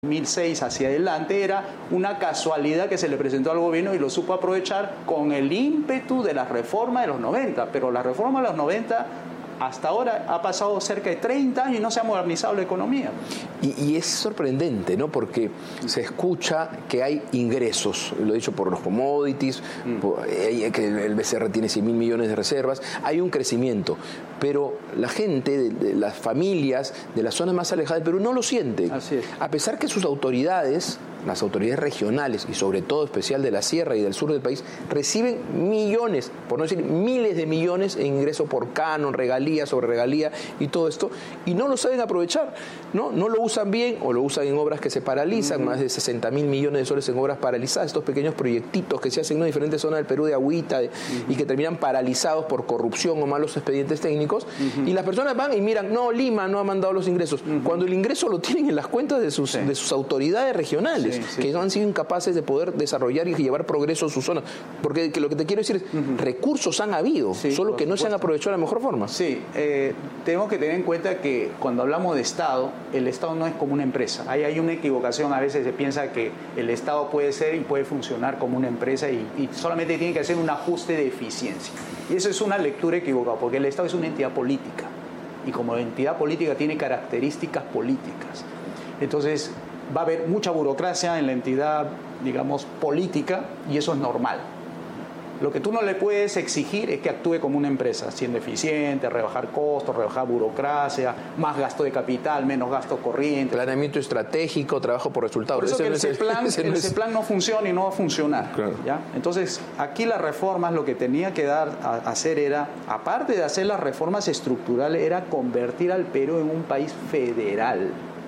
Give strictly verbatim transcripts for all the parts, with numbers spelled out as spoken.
dos mil seis hacia adelante era una casualidad que se le presentó al gobierno y lo supo aprovechar con el ímpetu de la reforma de los noventa, pero la reforma de los noventa hasta ahora ha pasado cerca de treinta años y no se ha modernizado la economía. Y, y es sorprendente, ¿no? Porque se escucha que hay ingresos, lo he dicho por los commodities, mm. por, eh, que el B C R tiene cien mil millones de reservas, hay un crecimiento, pero la gente, de, de las familias de las zonas más alejadas del Perú no lo sienten. Así es. A pesar que sus autoridades, las autoridades regionales y sobre todo especial de la sierra y del sur del país, reciben millones, por no decir miles de millones en ingreso por canon, regalía sobre regalía y todo esto, y no lo saben aprovechar, ¿no? No lo usan bien o lo usan en obras que se paralizan, uh-huh. más de sesenta mil millones de soles en obras paralizadas, estos pequeños proyectitos que se hacen en diferentes zonas del Perú de agüita de, uh-huh. y que terminan paralizados por corrupción o malos expedientes técnicos, uh-huh. y las personas van y miran, no, Lima no ha mandado los ingresos, uh-huh. cuando el ingreso lo tienen en las cuentas de sus, sí. de sus autoridades regionales, sí, sí. que han sido incapaces de poder desarrollar y llevar progreso a sus zonas, porque que lo que te quiero decir es, uh-huh. recursos han habido, sí, solo que no se han aprovechado de la mejor forma. Sí, eh, tenemos que tener en cuenta que cuando hablamos de Estado, el Estado no es como una empresa. Ahí hay una equivocación, a veces se piensa que el Estado puede ser y puede funcionar como una empresa y, y solamente tiene que hacer un ajuste de eficiencia. Y eso es una lectura equivocada, porque el Estado es una entidad política y como entidad política tiene características políticas. Entonces va a haber mucha burocracia en la entidad, digamos, política y eso es normal. Lo que tú no le puedes exigir es que actúe como una empresa, siendo eficiente, rebajar costos, rebajar burocracia, más gasto de capital, menos gasto corriente. Planeamiento estratégico, trabajo por resultados. Por eso ese que el no CEPLAN, es, el es... CEPLAN no funciona y no va a funcionar. Claro. ¿Ya? Entonces, aquí las reformas, lo que tenía que dar a hacer era, aparte de hacer las reformas estructurales, era convertir al Perú en un país federal.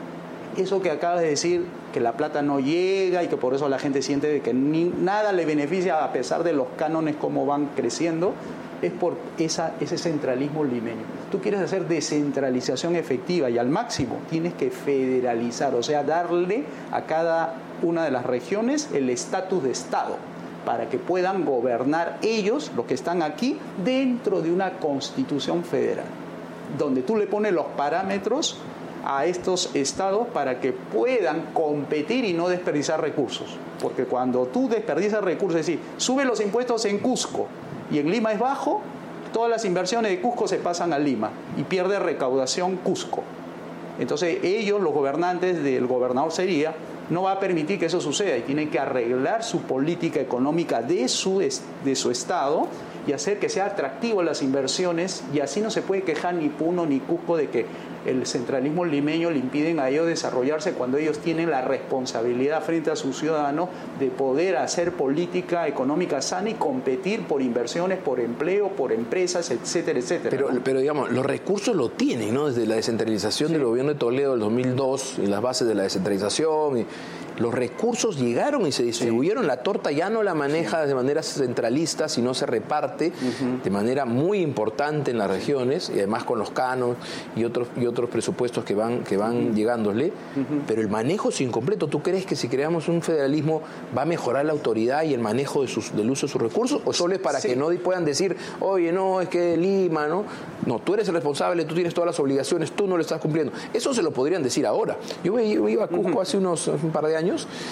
Eso que acabas de decir, que la plata no llega y que por eso la gente siente de que ni, nada le beneficia a pesar de los cánones como van creciendo, es por esa, ese centralismo limeño. Tú quieres hacer descentralización efectiva y al máximo tienes que federalizar, o sea, darle a cada una de las regiones el estatus de Estado para que puedan gobernar ellos, los que están aquí, dentro de una constitución federal, donde tú le pones los parámetros a estos estados para que puedan competir y no desperdiciar recursos. Porque cuando tú desperdicias recursos, es decir, sube los impuestos en Cusco y en Lima es bajo, todas las inversiones de Cusco se pasan a Lima y pierde recaudación Cusco. Entonces ellos, los gobernantes del gobernador sería, no va a permitir que eso suceda y tienen que arreglar su política económica de su, de su estado y hacer que sea atractivo las inversiones, y así no se puede quejar ni Puno ni Cusco de que el centralismo limeño le impiden a ellos desarrollarse cuando ellos tienen la responsabilidad frente a sus ciudadanos de poder hacer política económica sana y competir por inversiones, por empleo, por empresas, etcétera, etcétera. Pero, ¿no? pero digamos, los recursos lo tienen, ¿no? Desde la descentralización sí. del gobierno de Toledo del dos mil dos y las bases de la descentralización, y los recursos llegaron y se distribuyeron, sí. la torta ya no la maneja sí. de manera centralista, sino se reparte uh-huh. de manera muy importante en las regiones, y además con los canos y otros y otros presupuestos que van que van uh-huh. llegándole, uh-huh. pero el manejo es incompleto. ¿Tú crees que si creamos un federalismo va a mejorar la autoridad y el manejo de sus, del uso de sus recursos? ¿O solo es para sí. que no puedan decir, oye, no, es que Lima, ¿no? No, tú eres el responsable, tú tienes todas las obligaciones, tú no lo estás cumpliendo. Eso se lo podrían decir ahora. Yo, yo iba a Cusco uh-huh. hace unos un par de años,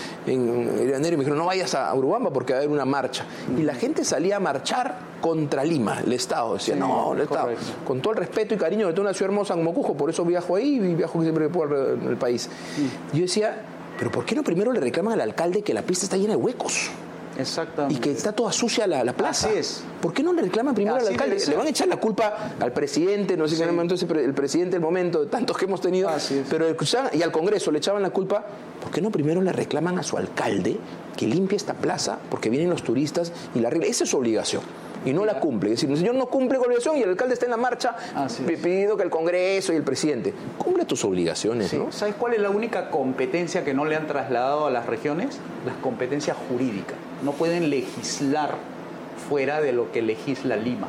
en enero, y me dijeron, no vayas a Urubamba porque va a haber una marcha. Uh-huh. Y la gente salía a marchar contra Lima, el Estado. Decía, sí, no, el Estado. Correcto. Con todo el respeto y cariño de toda una ciudad hermosa como Cusco, por eso viajo ahí y viajo siempre que puedo en el país. Uh-huh. Yo decía, pero ¿por qué no primero le reclaman al alcalde que la pista está llena de huecos? Exactamente. Y que está toda sucia la, la plaza. Así es. ¿Por qué no le reclaman primero Así al alcalde? Le van a echar la culpa al presidente, no sé sí. qué momento es el presidente del momento, de tantos que hemos tenido, pero el, y al Congreso le echaban la culpa. ¿Por qué no primero le reclaman a su alcalde que limpie esta plaza? Porque vienen los turistas y la arregla. Esa es su obligación. Y no Mira. la cumple. Es decir, el señor no cumple con la obligación y el alcalde está en la marcha pidiendo que el Congreso y el presidente cumple tus obligaciones, sí. ¿no? ¿Sabes cuál es la única competencia que no le han trasladado a las regiones? Las competencias jurídicas. No pueden legislar fuera de lo que legisla Lima.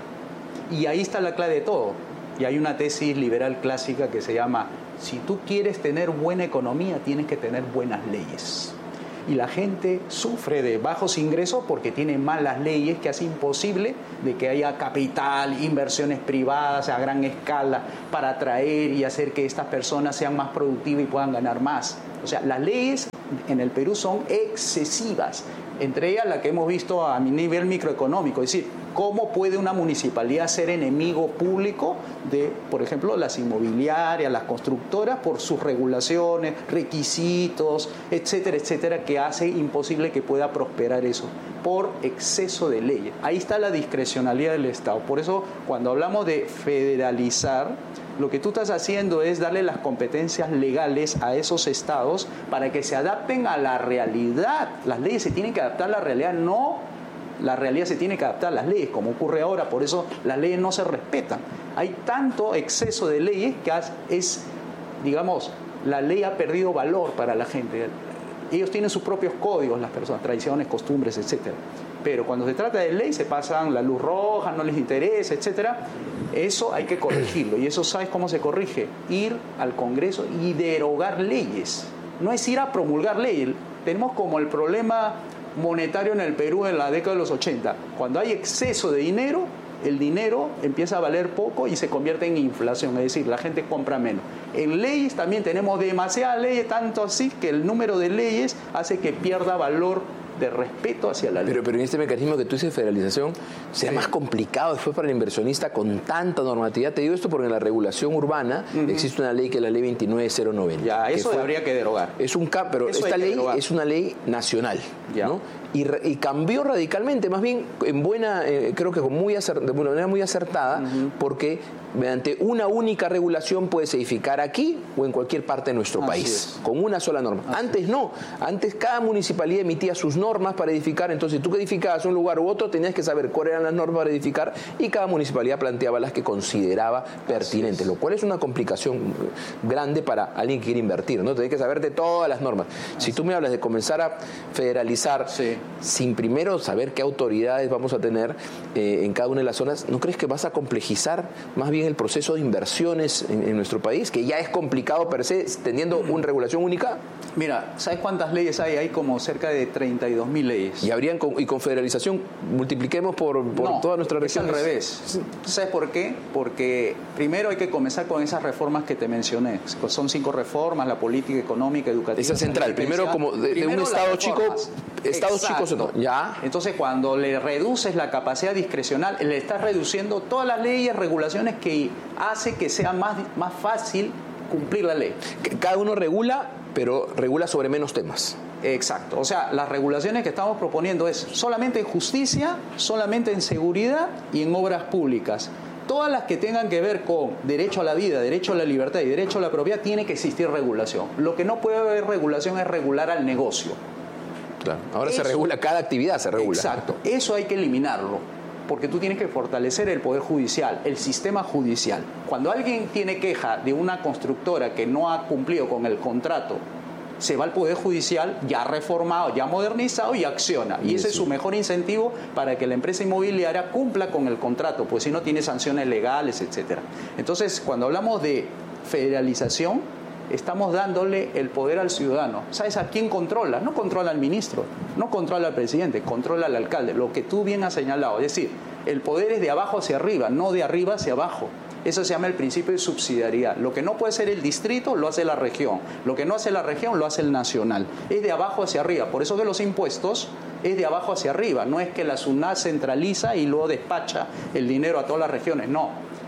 Y ahí está la clave de todo. Y hay una tesis liberal clásica que se llama, si tú quieres tener buena economía, tienes que tener buenas leyes. y la gente sufre de bajos ingresos porque tiene malas leyes que hacen imposible de que haya capital, inversiones privadas a gran escala para atraer y hacer que estas personas sean más productivas y puedan ganar más. O sea, las leyes en el Perú son excesivas, entre ellas la que hemos visto a nivel microeconómico, es decir, cómo puede una municipalidad ser enemigo público de, por ejemplo, las inmobiliarias, las constructoras, por sus regulaciones, requisitos, etcétera, etcétera, que hace imposible que pueda prosperar eso, por exceso de leyes. Ahí está la discrecionalidad del Estado. Por eso, cuando hablamos de federalizar, lo que tú estás haciendo es darle las competencias legales a esos estados para que se adapten a la realidad. Las leyes se tienen que adaptar a la realidad, no la realidad se tiene que adaptar a las leyes, como ocurre ahora. Por eso las leyes no se respetan. Hay tanto exceso de leyes que es, digamos, la ley ha perdido valor para la gente. Ellos tienen sus propios códigos, las personas, tradiciones, costumbres, etcétera. Pero cuando se trata de ley se pasan la luz roja, no les interesa, etcétera. Eso hay que corregirlo. Y eso, ¿sabes cómo se corrige? Ir al Congreso y derogar leyes. No es ir a promulgar leyes. Tenemos como el problema monetario en el Perú en la década de los ochenta. Cuando hay exceso de dinero, el dinero empieza a valer poco y se convierte en inflación, es decir, la gente compra menos. En leyes también tenemos demasiadas leyes, tanto así que el número de leyes hace que pierda valor de respeto hacia la ley. Pero, pero en este mecanismo que tú dices, federalización, sea sí. más complicado después para el inversionista con tanta normatividad. Te digo esto porque en la regulación urbana uh-huh. existe una ley que es la ley veintinueve cero noventa. Ya, eso fue, debería que derogar. Es un cap, pero eso esta ley es una ley nacional, ya. ¿no? Y, y cambió radicalmente, más bien en buena, eh, creo que con muy acert, de una manera muy acertada, uh-huh. porque mediante una única regulación puedes edificar aquí o en cualquier parte de nuestro Así país, es. con una sola norma. Así antes no, antes cada municipalidad emitía sus normas para edificar, entonces tú que edificabas un lugar u otro tenías que saber cuáles eran las normas para edificar y cada municipalidad planteaba las que consideraba pertinentes, lo cual es una complicación grande para alguien que quiere invertir, ¿no? Tienes que saber de todas las normas. Así si tú me hablas de comenzar a federalizar sí. sin primero saber qué autoridades vamos a tener eh, en cada una de las zonas, ¿no crees que vas a complejizar más bien el proceso de inversiones en, en nuestro país, que ya es complicado per se, teniendo una regulación única? Mira, ¿sabes cuántas leyes hay? Hay como cerca de treinta y dos mil leyes. ¿Y habrían con, y con federalización multipliquemos por, por no, toda nuestra región? Es al revés. ¿Sabes por qué? Porque primero hay que comenzar con esas reformas que te mencioné. Son cinco reformas: la política económica, educativa. Esa central. Primero como de, primero de un estado chico, estados chicos, no. Ya. Entonces, cuando le reduces la capacidad discrecional, le estás reduciendo todas las leyes, regulaciones que hace que sea más, más fácil cumplir la ley. Cada uno regula, pero regula sobre menos temas. Exacto. O sea, las regulaciones que estamos proponiendo es solamente en justicia, solamente en seguridad y en obras públicas. Todas las que tengan que ver con derecho a la vida, derecho a la libertad y derecho a la propiedad, tiene que existir regulación. Lo que no puede haber regulación es regular al negocio. Claro. Ahora Eso, se regula, cada actividad se regula. Exacto. Eso hay que eliminarlo, porque tú tienes que fortalecer el poder judicial, el sistema judicial. Cuando alguien tiene queja de una constructora que no ha cumplido con el contrato, se va al Poder Judicial ya reformado, ya modernizado y acciona. Y ese es su mejor incentivo para que la empresa inmobiliaria cumpla con el contrato, pues si no tiene sanciones legales, etcétera. Entonces, cuando hablamos de federalización, estamos dándole el poder al ciudadano. ¿Sabes a quién controla? No controla al ministro, no controla al presidente, controla al alcalde, lo que tú bien has señalado. Es decir, el poder es de abajo hacia arriba, no de arriba hacia abajo. Eso se llama el principio de subsidiariedad. Lo que no puede ser el distrito, lo hace la región. Lo que no hace la región, lo hace el nacional. Es de abajo hacia arriba. Por eso que los impuestos es de abajo hacia arriba. No es que la SUNAT centraliza y luego despacha el dinero a todas las regiones. No.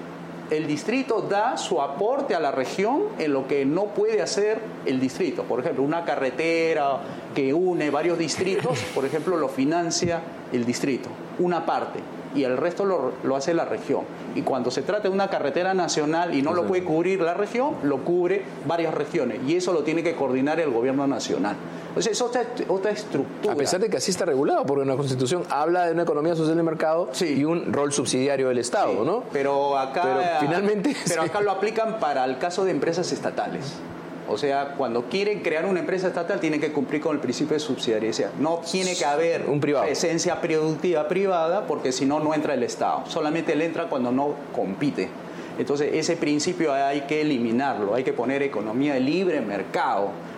El distrito da su aporte a la región en lo que no puede hacer el distrito. Por ejemplo, una carretera que une varios distritos, por ejemplo, lo financia el distrito, una parte, y el resto lo, lo hace la región. Y cuando se trata de una carretera nacional y no lo puede cubrir la región, lo cubre varias regiones, y eso lo tiene que coordinar el gobierno nacional. O sea, es otra, otra estructura. A pesar de que así está regulado, porque la Constitución habla de una economía social de mercado sí. y un rol subsidiario del Estado, sí, ¿no? Pero acá, pero finalmente, pero sí. acá lo aplican para el caso de empresas estatales. O sea, cuando quieren crear una empresa estatal, tienen que cumplir con el principio de subsidiariedad. No tiene que haber un presencia productiva privada, porque si no, no entra el Estado. Solamente él entra cuando no compite. Entonces, ese principio hay que eliminarlo. Hay que poner economía de libre mercado.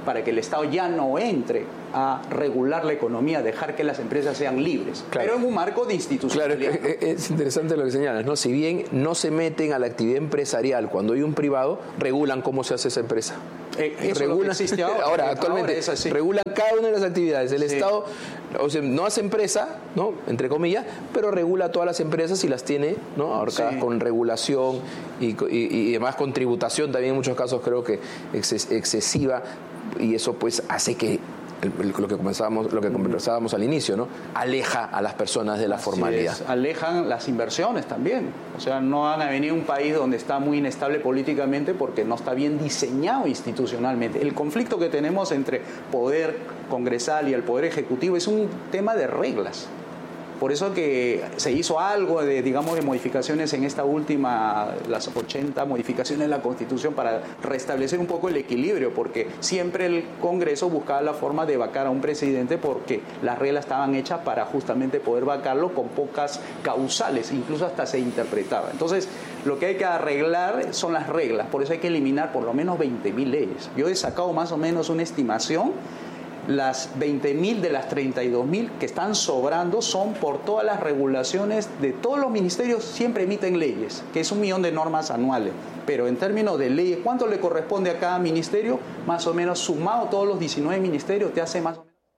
para que el Estado ya no entre a regular la economía, dejar que las empresas sean libres, claro. pero en un marco de institucionalidad. Claro, es interesante lo que señalas, ¿no? Si bien no se meten a la actividad empresarial cuando hay un privado, regulan cómo se hace esa empresa. Eh, eso regulan, es lo que existe ahora. Ahora, actualmente, ahora es así. Regulan cada una de las actividades. El sí. Estado, o sea, no hace empresa, ¿no? Entre comillas, pero regula todas las empresas y las tiene, ¿no? Ahorcadas sí. con regulación y, y, y además con tributación también en muchos casos creo que exces, excesiva, y eso pues hace que lo que comenzábamos, lo que conversábamos al inicio, ¿no? Aleja a las personas de la Así formalidad. Es. Alejan las inversiones también. O sea, no van a venir a un país donde está muy inestable políticamente porque no está bien diseñado institucionalmente. El conflicto que tenemos entre poder congresal y el poder ejecutivo es un tema de reglas. Por eso que se hizo algo de, digamos, de modificaciones en esta última, las ochenta modificaciones en la Constitución para restablecer un poco el equilibrio, porque siempre el Congreso buscaba la forma de vacar a un presidente porque las reglas estaban hechas para justamente poder vacarlo con pocas causales, incluso hasta se interpretaba. Entonces, lo que hay que arreglar son las reglas, por eso hay que eliminar por lo menos veinte mil leyes. Yo he sacado más o menos una estimación. Las veinte mil de las treinta y dos mil que están sobrando son por todas las regulaciones de todos los ministerios, siempre emiten leyes, que es un millón de normas anuales. Pero en términos de leyes, ¿cuánto le corresponde a cada ministerio? Más o menos, sumado todos los diecinueve ministerios, te hace más o menos.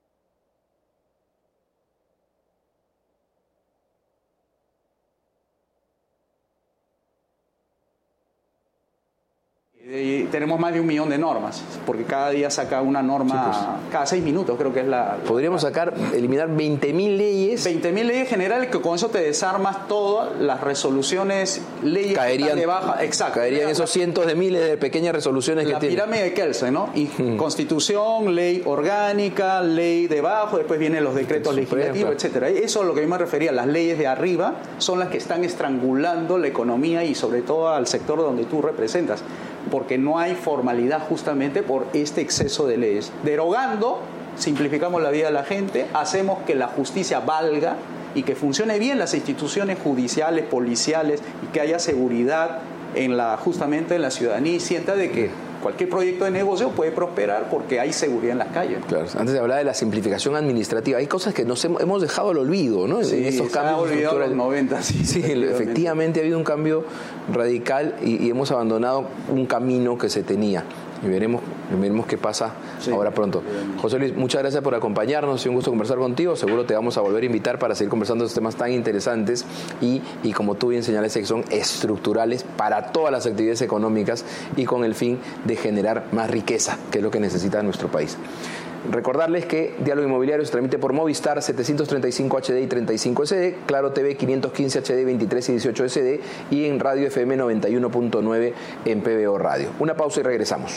Y tenemos más de un millón de normas, porque cada día saca una norma, sí, pues, cada seis minutos creo que es la... la Podríamos sacar, eliminar veinte mil leyes. veinte mil leyes generales, que con eso te desarmas todas las resoluciones, leyes caerían, de baja... Exacto. Caerían la, esos cientos de miles de pequeñas resoluciones que tienen. La pirámide de Kelsen, ¿no? Y hmm. Constitución, ley orgánica, ley de bajo, después vienen los decretos legislativos, etcétera. Eso es lo que yo me refería, las leyes de arriba son las que están estrangulando la economía y sobre todo al sector donde tú representas, porque no hay formalidad justamente por este exceso de leyes. Derogando, simplificamos la vida de la gente, hacemos que la justicia valga y que funcione bien las instituciones judiciales, policiales, y que haya seguridad en la, justamente en la ciudadanía y sienta de que cualquier proyecto de negocio puede prosperar porque hay seguridad en las calles. Claro, antes de hablar de la simplificación administrativa, hay cosas que nos hemos, hemos dejado al olvido, ¿no? Sí, en estos se cambios ha olvidado los noventa, sí. Sí, efectivamente. efectivamente ha habido un cambio radical y, y hemos abandonado un camino que se tenía. Y veremos, veremos qué pasa sí, ahora pronto. José Luis, muchas gracias por acompañarnos, es un gusto conversar contigo, seguro te vamos a volver a invitar para seguir conversando de estos temas tan interesantes y, y como tú bien señalaste, que son estructurales para todas las actividades económicas y con el fin de generar más riqueza, que es lo que necesita nuestro país. Recordarles que Diálogo Inmobiliario se transmite por Movistar setecientos treinta y cinco H D y treinta y cinco S D, Claro T V quinientos quince H D, veintitrés y dieciocho S D y en Radio F M noventa y uno punto nueve en P B O Radio. Una pausa y regresamos.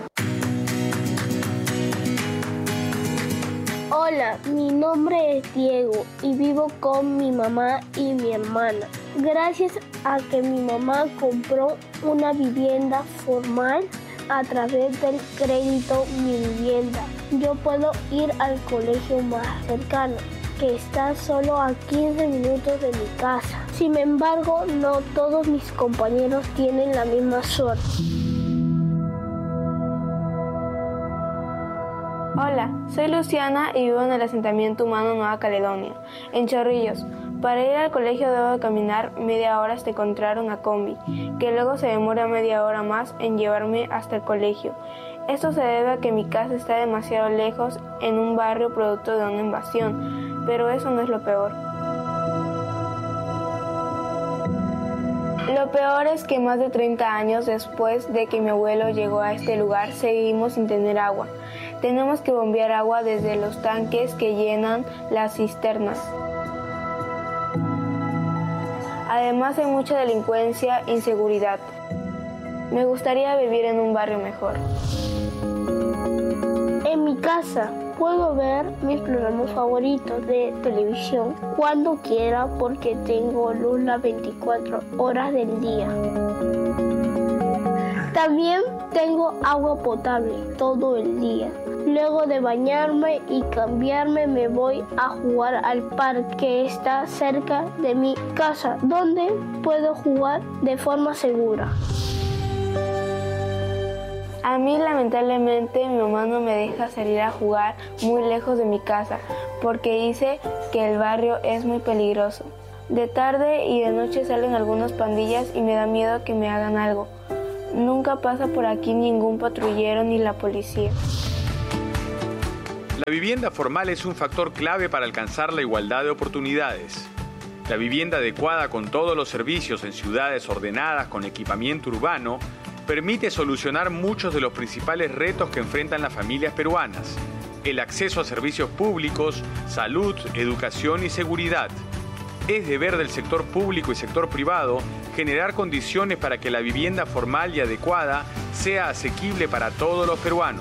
Hola, mi nombre es Diego y vivo con mi mamá y mi hermana. Gracias a que mi mamá compró una vivienda formal a través del crédito Mi Vivienda, yo puedo ir al colegio más cercano, que está solo a quince minutos de mi casa. Sin embargo, no todos mis compañeros tienen la misma suerte. Hola, soy Luciana y vivo en el asentamiento humano Nueva Caledonia, en Chorrillos. Para ir al colegio debo caminar media hora hasta encontrar una combi, que luego se demora media hora más en llevarme hasta el colegio. Esto se debe a que mi casa está demasiado lejos en un barrio producto de una invasión, pero eso no es lo peor. Lo peor es que más de treinta años después de que mi abuelo llegó a este lugar, seguimos sin tener agua. Tenemos que bombear agua desde los tanques que llenan las cisternas. Además hay mucha delincuencia e inseguridad. Me gustaría vivir en un barrio mejor. En mi casa puedo ver mis programas favoritos de televisión cuando quiera porque tengo luz las veinticuatro horas del día. También tengo agua potable todo el día. Luego de bañarme y cambiarme me voy a jugar al parque que está cerca de mi casa, donde puedo jugar de forma segura. A mí lamentablemente mi mamá no me deja salir a jugar muy lejos de mi casa porque dice que el barrio es muy peligroso. De tarde y de noche salen algunas pandillas y me da miedo que me hagan algo. Nunca pasa por aquí ningún patrullero ni la policía. La vivienda formal es un factor clave para alcanzar la igualdad de oportunidades. La vivienda adecuada con todos los servicios en ciudades ordenadas con equipamiento urbano permite solucionar muchos de los principales retos que enfrentan las familias peruanas: el acceso a servicios públicos, salud, educación y seguridad. Es deber del sector público y sector privado generar condiciones para que la vivienda formal y adecuada sea asequible para todos los peruanos.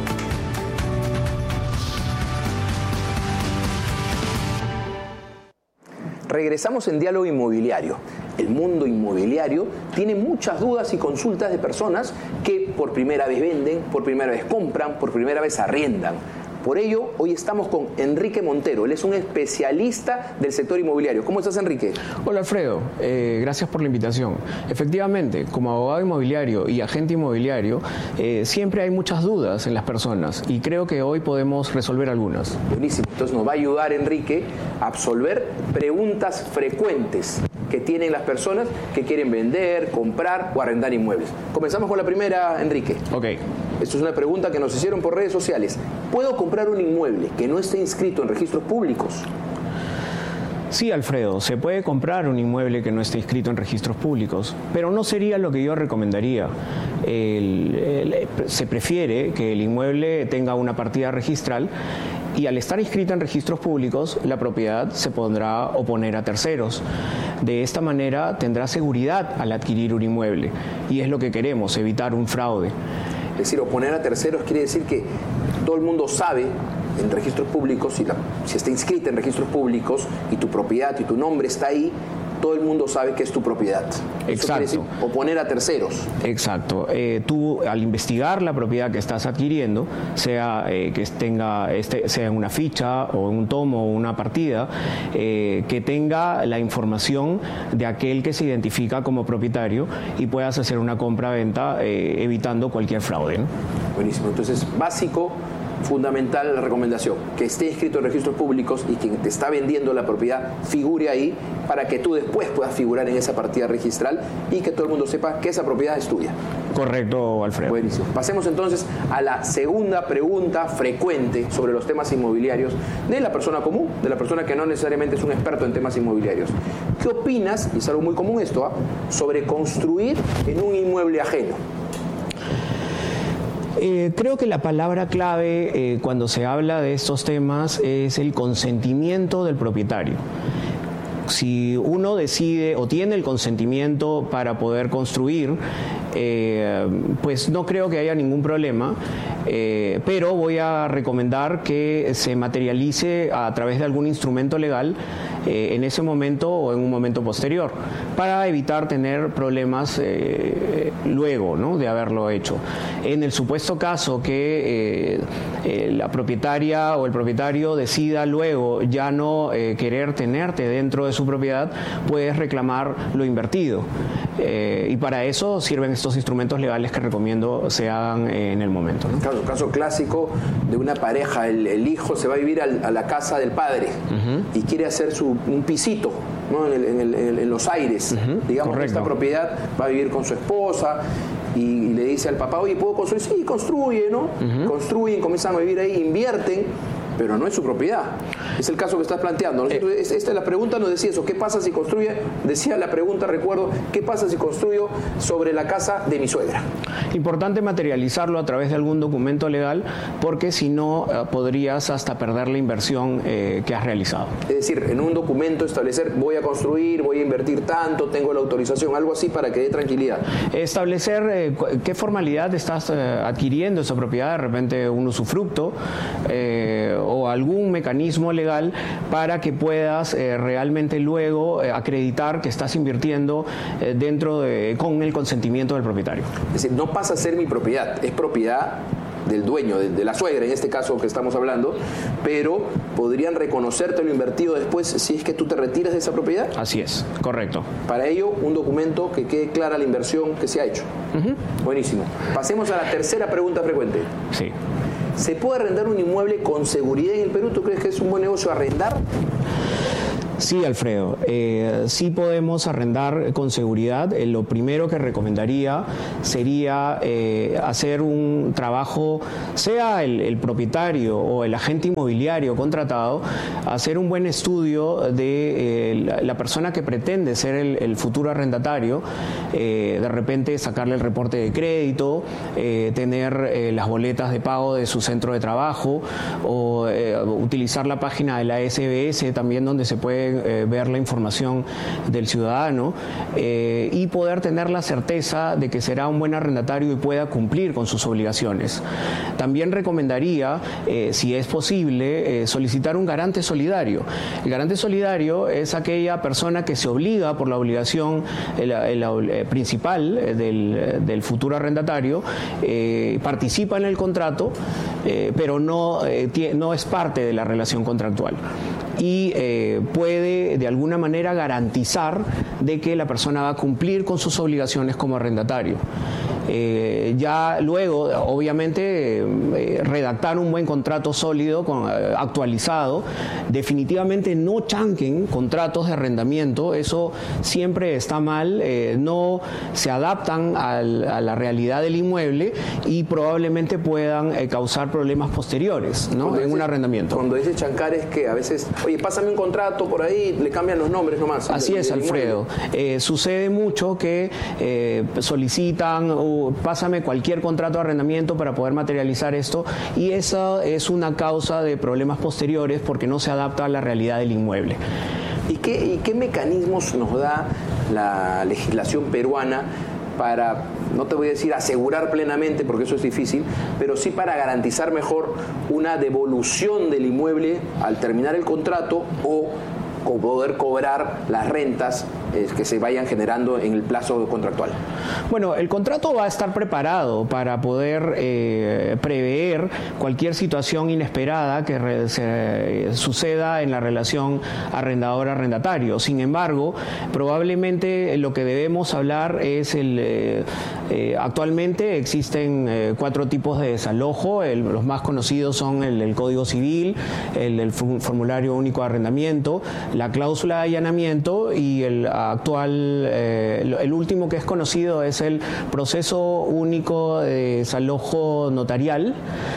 Regresamos en Diálogo Inmobiliario. El mundo inmobiliario tiene muchas dudas y consultas de personas que por primera vez venden, por primera vez compran, por primera vez arriendan. Por ello, hoy estamos con Enrique Montero. Él es un especialista del sector inmobiliario. ¿Cómo estás, Enrique? Hola, Alfredo. Eh, gracias por la invitación. Efectivamente, como abogado inmobiliario y agente inmobiliario, eh, siempre hay muchas dudas en las personas y creo que hoy podemos resolver algunas. Buenísimo. Entonces nos va a ayudar, Enrique, a absolver preguntas frecuentes que tienen las personas que quieren vender, comprar o arrendar inmuebles. Comenzamos con la primera, Enrique. Ok. Esto es una pregunta que nos hicieron por redes sociales. ¿Puedo comprar un inmueble que no esté inscrito en registros públicos? Sí, Alfredo, se puede comprar un inmueble que no esté inscrito en registros públicos, pero no sería lo que yo recomendaría. El, el, se prefiere que el inmueble tenga una partida registral y al estar inscrita en registros públicos, la propiedad se podrá oponer a terceros. De esta manera tendrá seguridad al adquirir un inmueble y es lo que queremos, evitar un fraude. Es decir, oponer a terceros quiere decir que todo el mundo sabe en registros públicos, si, la, si está inscrita en registros públicos y tu propiedad y tu nombre está ahí, todo el mundo sabe que es tu propiedad. Eso Exacto. quiere decir oponer a terceros. Exacto. Eh, tú, al investigar la propiedad que estás adquiriendo, sea eh, que tenga este, sea en una ficha o en un tomo o una partida, eh, que tenga la información de aquel que se identifica como propietario y puedas hacer una compra-venta eh, evitando cualquier fraude, ¿no? Buenísimo. Entonces, básico, fundamental la recomendación, que esté inscrito en registros públicos y quien te está vendiendo la propiedad figure ahí para que tú después puedas figurar en esa partida registral y que todo el mundo sepa que esa propiedad es tuya. Correcto, Alfredo. Buenísimo. Pasemos entonces a la segunda pregunta frecuente sobre los temas inmobiliarios de la persona común, de la persona que no necesariamente es un experto en temas inmobiliarios. ¿Qué opinas, y es algo muy común esto, ¿eh? sobre construir en un inmueble ajeno? Eh, creo que la palabra clave eh, cuando se habla de estos temas es el consentimiento del propietario. Si uno decide o tiene el consentimiento para poder construir, eh, pues no creo que haya ningún problema, eh, pero voy a recomendar que se materialice a través de algún instrumento legal eh, en ese momento o en un momento posterior, para evitar tener problemas eh, luego, ¿no?, de haberlo hecho. En el supuesto caso que eh, eh, la propietaria o el propietario decida luego ya no eh, querer tenerte dentro de su propiedad, puedes reclamar lo invertido. Eh, y para eso sirven estos instrumentos legales que recomiendo se hagan eh, en el momento, ¿no? Caso, caso clásico de una pareja, el, el hijo se va a vivir al, a la casa del padre uh-huh. y quiere hacer su, un pisito, ¿no?, en, el, en, el, en los aires. Uh-huh. Digamos que esta propiedad va a vivir con su esposa y, y le dice al papá, oye, ¿puedo construir? Sí, construye, ¿no? Uh-huh. Construyen, comienzan a vivir ahí, invierten, pero no es su propiedad. Es el caso que estás planteando. Eh. Esta es la pregunta, nos decía eso. ¿Qué pasa si construye? Decía la pregunta, recuerdo, ¿qué pasa si construyo sobre la casa de mi suegra? Importante materializarlo a través de algún documento legal, porque si no eh, podrías hasta perder la inversión eh, que has realizado. Es decir, en un documento establecer, voy a construir, voy a invertir tanto, tengo la autorización, algo así para que dé tranquilidad. Establecer eh, qué formalidad estás eh, adquiriendo esa propiedad, de repente un usufructo eh, o algún mecanismo legal para que puedas eh, realmente luego eh, acreditar que estás invirtiendo eh, dentro de, con el consentimiento del propietario. Es decir, no pasa a ser mi propiedad, es propiedad del dueño, de, de la suegra en este caso que estamos hablando, pero podrían reconocerte lo invertido después si es que tú te retiras de esa propiedad. Así es, correcto. Para ello, un documento que quede clara la inversión que se ha hecho. Uh-huh. Buenísimo. Pasemos a la tercera pregunta frecuente. Sí. ¿Se puede arrendar un inmueble con seguridad en el Perú? ¿Tú crees que es un buen negocio arrendar? Sí, Alfredo, eh, sí podemos arrendar con seguridad. Eh, lo primero que recomendaría sería eh, hacer un trabajo, sea el, el propietario o el agente inmobiliario contratado, hacer un buen estudio de eh, la, la persona que pretende ser el, el futuro arrendatario, eh, de repente sacarle el reporte de crédito, eh, tener eh, las boletas de pago de su centro de trabajo o eh, utilizar la página de la S B S también, donde se puede Eh, ver la información del ciudadano eh, y poder tener la certeza de que será un buen arrendatario y pueda cumplir con sus obligaciones. También recomendaría, eh, si es posible, eh, solicitar un garante solidario. El garante solidario es aquella persona que se obliga por la obligación el, el, el principal del, del futuro arrendatario, eh, participa en el contrato, eh, pero no, eh, tie, no es parte de la relación contractual. Y eh, puede de alguna manera garantizar de que la persona va a cumplir con sus obligaciones como arrendatario. Eh, ya luego, obviamente, eh, redactar un buen contrato sólido, con, eh, actualizado. Definitivamente no chanquen contratos de arrendamiento, eso siempre está mal, eh, no se adaptan al, a la realidad del inmueble y probablemente puedan eh, causar problemas posteriores, ¿no? en dice, un arrendamiento. Cuando dice chancar es que a veces, oye, pásame un contrato por ahí, le cambian los nombres nomás. Así de, es, Alfredo. Eh, sucede mucho que eh, solicitan uh, pásame cualquier contrato de arrendamiento para poder materializar esto, y esa es una causa de problemas posteriores porque no se adapta a la realidad del inmueble. ¿Y qué, y qué mecanismos nos da la legislación peruana para, no te voy a decir asegurar plenamente porque eso es difícil, pero sí para garantizar mejor una devolución del inmueble al terminar el contrato o poder cobrar las rentas eh, que se vayan generando en el plazo contractual? Bueno, el contrato va a estar preparado para poder eh, prever cualquier situación inesperada que re, se, eh, suceda en la relación arrendador-arrendatario. Sin embargo, probablemente lo que debemos hablar es el... Eh, eh, actualmente existen eh, cuatro tipos de desalojo. El, los más conocidos son el, el Código Civil, el, el Formulario Único de Arrendamiento, la cláusula de allanamiento y el actual, eh, el último que es conocido es el proceso único de desalojo notarial,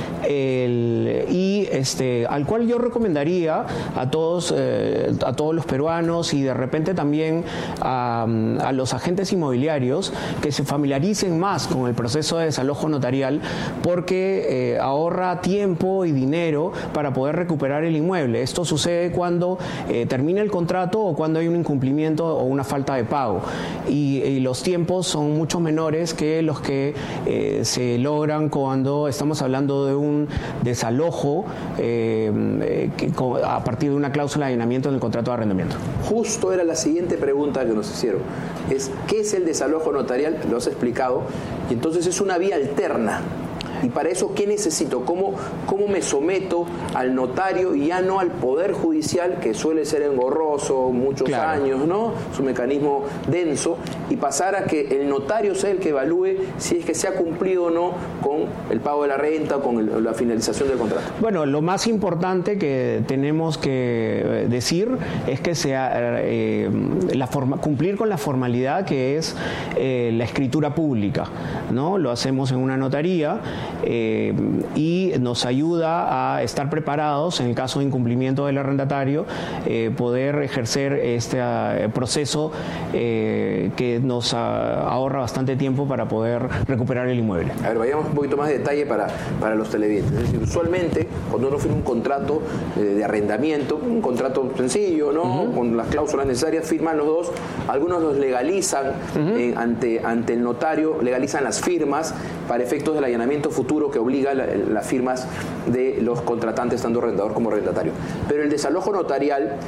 el, y este, al cual yo recomendaría a todos, eh, a todos los peruanos y de repente también a, a los agentes inmobiliarios que se familiaricen más con el proceso de desalojo notarial, porque eh, ahorra tiempo y dinero para poder recuperar el inmueble. Esto sucede cuando eh, termina el contrato o cuando hay un incumplimiento o una falta de pago, y, y los tiempos son mucho menores que los que eh, se logran cuando estamos hablando de un desalojo eh, eh, que, a partir de una cláusula de allanamiento en el contrato de arrendamiento. Justo era la siguiente pregunta que nos hicieron, es ¿qué es el desalojo notarial? Lo has explicado, y entonces es una vía alterna. Y para eso, ¿qué necesito? ¿Cómo, cómo me someto al notario y ya no al Poder Judicial, que suele ser engorroso, muchos claro. años, ¿no? Es un mecanismo denso, y pasar a que el notario sea el que evalúe si es que se ha cumplido o no con el pago de la renta o con el, la finalización del contrato? Bueno, lo más importante que tenemos que decir es que sea eh, la forma, cumplir con la formalidad que es eh, la escritura pública, ¿no? Lo hacemos en una notaría. Eh, y nos ayuda a estar preparados en el caso de incumplimiento del arrendatario, eh, poder ejercer este uh, proceso eh, que nos uh, ahorra bastante tiempo para poder recuperar el inmueble. A ver, vayamos un poquito más de detalle para, para los televidentes. Es decir, usualmente cuando uno firma un contrato eh, de arrendamiento, un contrato sencillo, ¿no? Uh-huh. Con las cláusulas necesarias, firman los dos, algunos los legalizan uh-huh. eh, ante, ante el notario, legalizan las firmas para efectos del allanamiento futuro que obliga la, las firmas de los contratantes, tanto arrendador como arrendatario. Pero el desalojo notarial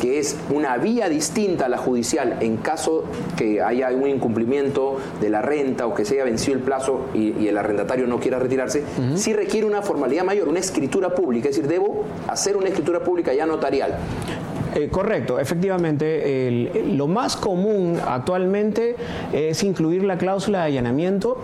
que es una vía distinta a la judicial en caso que haya un incumplimiento de la renta o que se haya vencido el plazo y, y el arrendatario no quiera retirarse, uh-huh. sí requiere una formalidad mayor, una escritura pública, es decir, debo hacer una escritura pública ya notarial. Eh, correcto, efectivamente, el, lo más común actualmente es incluir la cláusula de allanamiento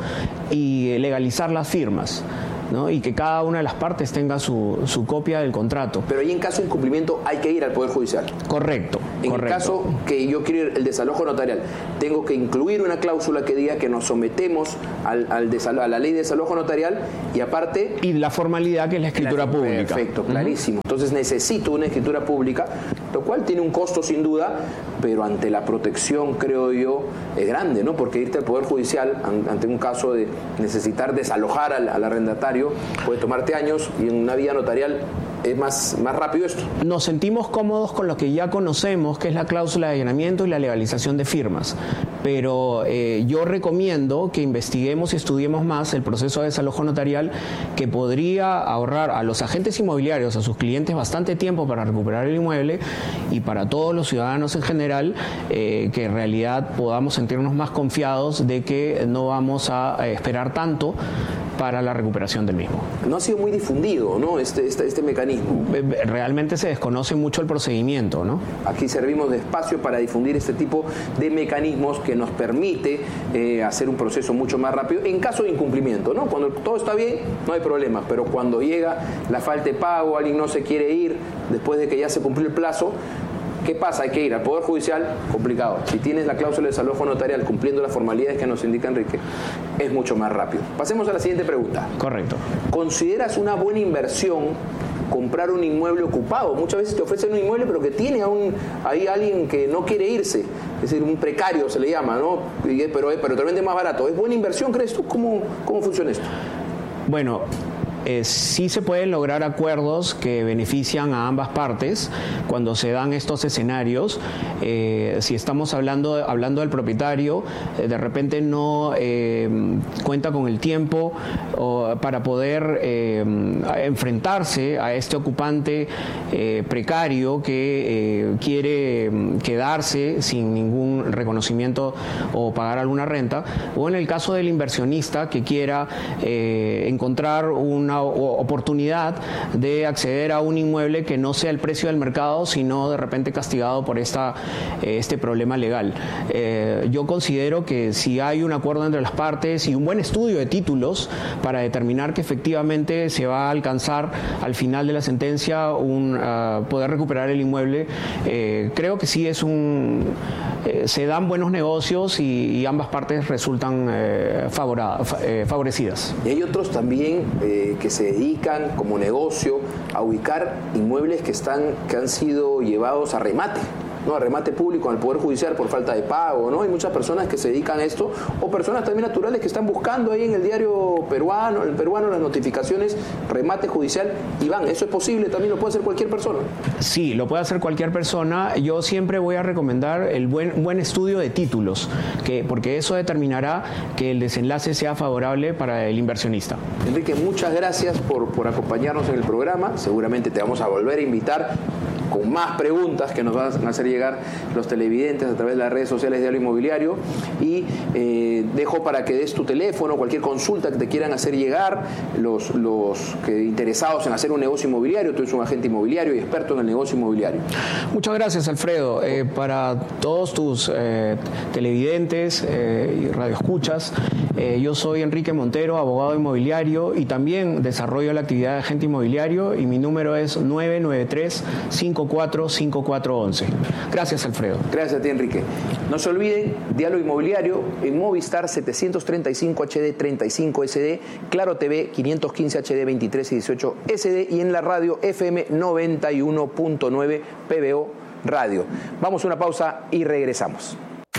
y legalizar las firmas, ¿no? Y que cada una de las partes tenga su, su copia del contrato. Pero ahí en caso de incumplimiento hay que ir al Poder Judicial. Correcto. En correcto. el caso que yo quiero ir el desalojo notarial, tengo que incluir una cláusula que diga que nos sometemos al, al desalo, a la ley de desalojo notarial y aparte... Y la formalidad que es la escritura la, pública. Perfecto, clarísimo. Uh-huh. Entonces necesito una escritura pública, lo cual tiene un costo sin duda, pero ante la protección, creo yo, es grande, ¿no? Porque irte al Poder Judicial ante un caso de necesitar desalojar al, al arrendatario puede tomarte años y en una vía notarial es más, más rápido esto. Nos sentimos cómodos con lo que ya conocemos, que es la cláusula de allanamiento y la legalización de firmas, pero eh, yo recomiendo que investiguemos y estudiemos más el proceso de desalojo notarial, que podría ahorrar a los agentes inmobiliarios, a sus clientes, bastante tiempo para recuperar el inmueble, y para todos los ciudadanos en general, eh, que en realidad podamos sentirnos más confiados de que no vamos a esperar tanto para la recuperación del mismo. No ha sido muy difundido, ¿no? Este, este, este mecanismo. Realmente se desconoce mucho el procedimiento, ¿no? Aquí servimos de espacio para difundir este tipo de mecanismos que nos permite eh, hacer un proceso mucho más rápido en caso de incumplimiento, ¿no? Cuando todo está bien, no hay problema, pero cuando llega la falta de pago, alguien no se quiere ir después de que ya se cumplió el plazo, ¿qué pasa? Hay que ir al Poder Judicial, complicado. Si tienes la cláusula de desalojo notarial cumpliendo las formalidades que nos indica Enrique, es mucho más rápido. Pasemos a la siguiente pregunta. Correcto. ¿Consideras una buena inversión comprar un inmueble ocupado? Muchas veces te ofrecen un inmueble pero que tiene a un, ahí alguien que no quiere irse, es decir, un precario se le llama, ¿no? Pero, pero te lo vende más barato. ¿Es buena inversión, crees tú? ¿Cómo, cómo funciona esto? Bueno, Eh, sí se pueden lograr acuerdos que benefician a ambas partes cuando se dan estos escenarios. Eh, si estamos hablando, hablando del propietario, eh, de repente no eh, cuenta con el tiempo o, para poder eh, enfrentarse a este ocupante eh, precario que eh, quiere quedarse sin ningún reconocimiento o pagar alguna renta, o en el caso del inversionista que quiera eh, encontrar una oportunidad de acceder a un inmueble que no sea el precio del mercado, sino de repente castigado por esta, este problema legal. Eh, yo considero que si hay un acuerdo entre las partes y un buen estudio de títulos para determinar que efectivamente se va a alcanzar al final de la sentencia un uh, poder recuperar el inmueble, eh, creo que sí es un eh, se dan buenos negocios y, y ambas partes resultan eh, favora, eh, favorecidas. Y hay otros también eh, que se dedican como negocio a ubicar inmuebles que están que han sido llevados a remate, ¿no? A remate público en el Poder Judicial por falta de pago, ¿no? Hay muchas personas que se dedican a esto, o personas también naturales que están buscando ahí en el diario peruano, el peruano, las notificaciones, remate judicial, y van. ¿Eso es posible? ¿También lo puede hacer cualquier persona? Sí, lo puede hacer cualquier persona. Yo siempre voy a recomendar el buen, buen estudio de títulos, que, porque eso determinará que el desenlace sea favorable para el inversionista. Enrique, muchas gracias por, por acompañarnos en el programa. Seguramente te vamos a volver a invitar con más preguntas que nos van a hacer llegar los televidentes a través de las redes sociales de Diario Inmobiliario, y eh, dejo para que des tu teléfono, cualquier consulta que te quieran hacer llegar los, los que interesados en hacer un negocio inmobiliario. Tú eres un agente inmobiliario y experto en el negocio inmobiliario. Muchas gracias, Alfredo. Eh, para todos tus eh, televidentes eh, y radioescuchas, eh, yo soy Enrique Montero, abogado inmobiliario, y también desarrollo la actividad de agente inmobiliario, y mi número es nueve nueve tres, cinco cuatro cinco cuatro once. Gracias, Alfredo. Gracias a ti, Enrique. No se olviden, Diálogo Inmobiliario en Movistar setecientos treinta y cinco H D treinta y cinco S D, Claro T V quinientos quince H D veintitrés y dieciocho S D, y en la radio F M noventa y uno punto nueve P B O Radio. Vamos a una pausa y regresamos.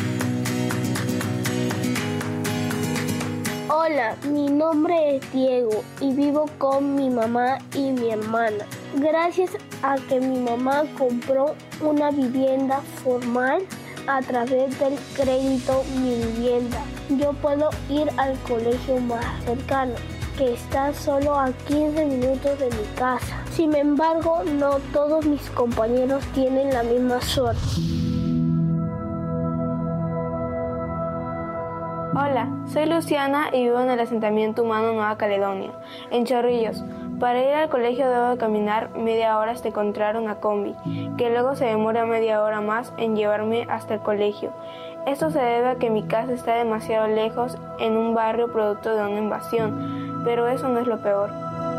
Hola, mi nombre es Diego y vivo con mi mamá y mi hermana. Gracias a que mi mamá compró una vivienda formal a través del crédito Mi Vivienda, yo puedo ir al colegio más cercano. que está solo a quince minutos de mi casa. Sin embargo, no todos mis compañeros tienen la misma suerte. Hola, soy Luciana y vivo en el asentamiento humano Nueva Caledonia, en Chorrillos. Para ir al colegio debo de caminar media hora hasta encontrar una combi, que luego se demora media hora más en llevarme hasta el colegio. Esto se debe a que mi casa está demasiado lejos en un barrio producto de una invasión, pero eso no es lo peor.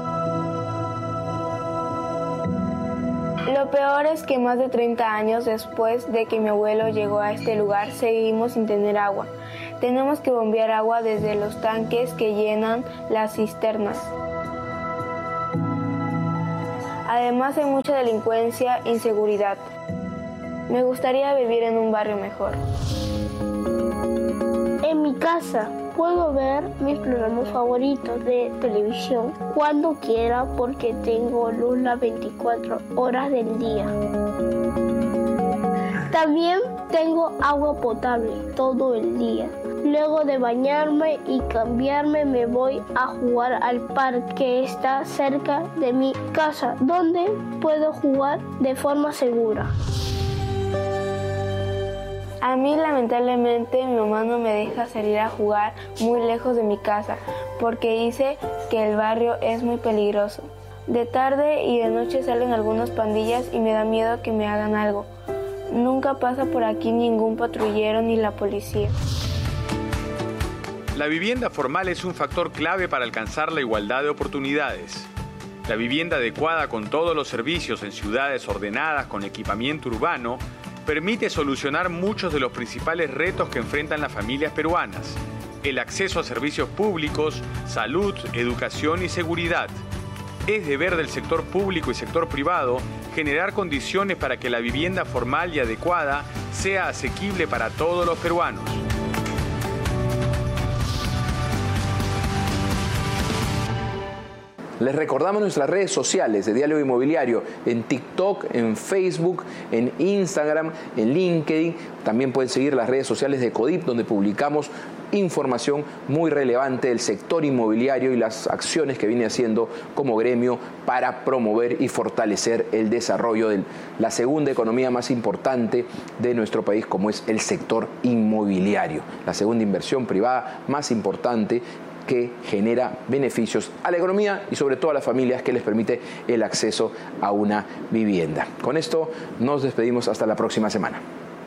Lo peor es que más de treinta años después de que mi abuelo llegó a este lugar, seguimos sin tener agua. Tenemos que bombear agua desde los tanques que llenan las cisternas. Además hay mucha delincuencia e inseguridad. Me gustaría vivir en un barrio mejor. En mi casa puedo ver mis programas favoritos de televisión cuando quiera porque tengo luz las veinticuatro horas del día. También tengo agua potable todo el día. Luego de bañarme y cambiarme me voy a jugar al parque que está cerca de mi casa, donde puedo jugar de forma segura. A mí lamentablemente mi mamá no me deja salir a jugar muy lejos de mi casa porque dice que el barrio es muy peligroso. De tarde y de noche salen algunas pandillas y me da miedo que me hagan algo. Nunca pasa por aquí ningún patrullero ni la policía. La vivienda formal es un factor clave para alcanzar la igualdad de oportunidades. La vivienda adecuada con todos los servicios en ciudades ordenadas con equipamiento urbano permite solucionar muchos de los principales retos que enfrentan las familias peruanas: el acceso a servicios públicos, salud, educación y seguridad. Es deber del sector público y sector privado generar condiciones para que la vivienda formal y adecuada sea asequible para todos los peruanos. Les recordamos nuestras redes sociales de Diálogo Inmobiliario, en TikTok, en Facebook, en Instagram, en LinkedIn. También pueden seguir las redes sociales de CODIP, donde publicamos información muy relevante del sector inmobiliario y las acciones que viene haciendo como gremio para promover y fortalecer el desarrollo de la segunda economía más importante de nuestro país, como es el sector inmobiliario, la segunda inversión privada más importante que genera beneficios a la economía y sobre todo a las familias, que les permite el acceso a una vivienda. Con esto nos despedimos hasta la próxima semana.